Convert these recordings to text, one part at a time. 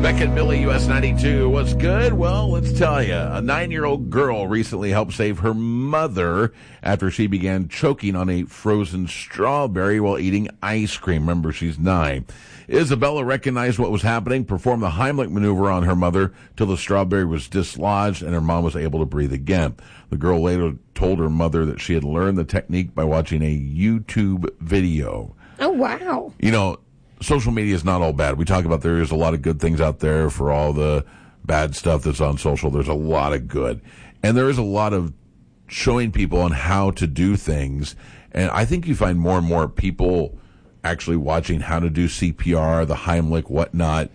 Beck and Billy, US 92. What's good? Well, let's tell you. A 9-year-old girl recently helped save her mother after she began choking on a frozen strawberry while eating ice cream. Remember, she's 9. Isabella recognized what was happening, performed the Heimlich maneuver on her mother till the strawberry was dislodged and her mom was able to breathe again. The girl later told her mother that she had learned the technique by watching a YouTube video. Oh, wow. You know, social media is not all bad. We talk about there is a lot of good things out there for all the bad stuff that's on social. There's a lot of good. And there is a lot of showing people on how to do things. And I think you find more and more people actually watching how to do CPR, the Heimlich, whatnot.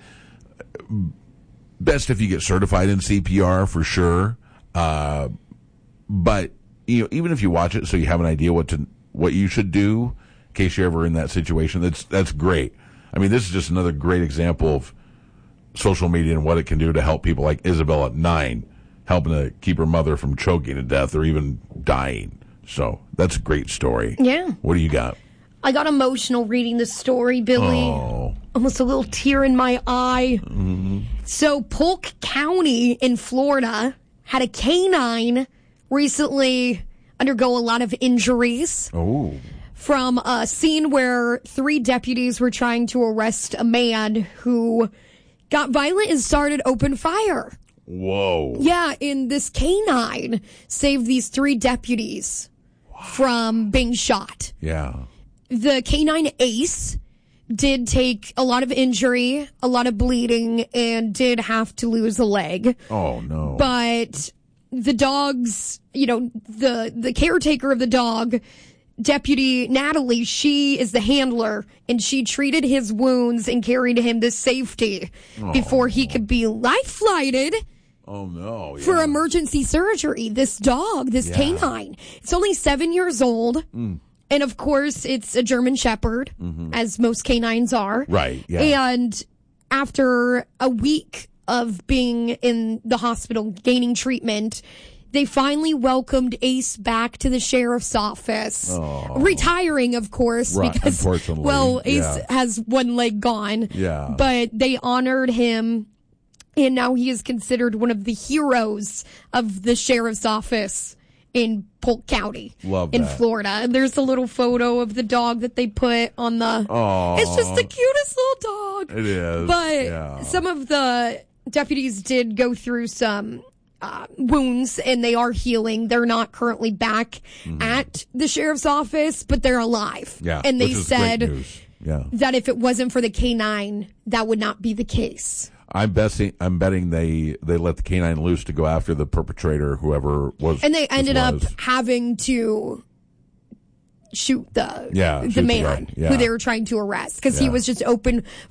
Best if you get certified in CPR for sure. But you know, even if you watch it so you have an idea what you should do in case you're ever in that situation, that's great. I mean, this is just another great example of social media and what it can do to help people like Isabella at 9, helping to keep her mother from choking to death or even dying. So that's a great story. Yeah. What do you got? I got emotional reading the story, Billy. Oh. Almost a little tear in my eye. Mm-hmm. So Polk County in Florida had a canine recently undergo a lot of injuries. Oh. From a scene where 3 deputies were trying to arrest a man who got violent and started open fire. Whoa. Yeah, and this canine saved these 3 deputies from being shot. Yeah. The canine Ace did take a lot of injury, a lot of bleeding, and did have to lose a leg. Oh, no. But the dogs, you know, the caretaker of the dog, Deputy Natalie, she is the handler, and she treated his wounds and carried him to safety before he could be life-flighted. Oh, no. Yeah. For emergency surgery. This dog, this canine, it's only 7 years old. And, of course, it's a German Shepherd, as most canines are. Right, yeah. And after a week of being in the hospital, gaining treatment, they finally welcomed Ace back to the sheriff's office. Oh. Retiring, of course, right, because, unfortunately. well, Ace has one leg gone. Yeah. But they honored him, and now he is considered one of the heroes of the sheriff's office in Polk County. Love in that. Florida. And there's a little photo of the dog that they put on the... Oh. It's just the cutest little dog. It is. But some of the deputies did go through some wounds, and they are healing. They're not currently back at the sheriff's office, but they're alive. Yeah, and they which is said great news. Yeah. that if it wasn't for the canine, that would not be the case. I'm betting they let the canine loose to go after the perpetrator, whoever was. And they ended up having to shoot the man guy. Yeah. who they were trying to arrest because he was just open